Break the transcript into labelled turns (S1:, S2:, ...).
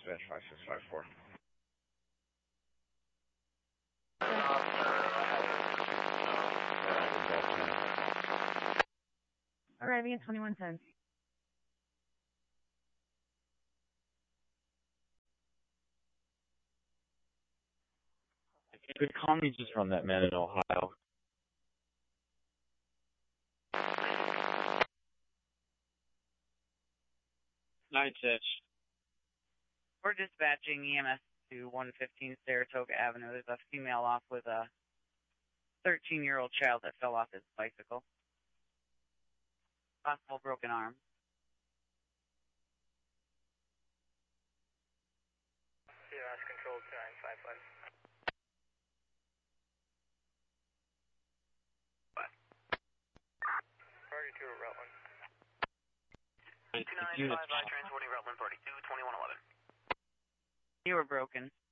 S1: dispatch 5654.
S2: Arriving at 2110.
S3: If you could call me, just run that man in Ohio. Night, Titch.
S4: We're dispatching EMS to 115 Saratoga Avenue. There's a female off with a 13-year-old child that fell off his bicycle. Possible broken arm.
S5: CRS control 2955. What? Priority 2 at Rutland.
S4: 2955 transporting Rutland, 42, 2111. You were broken.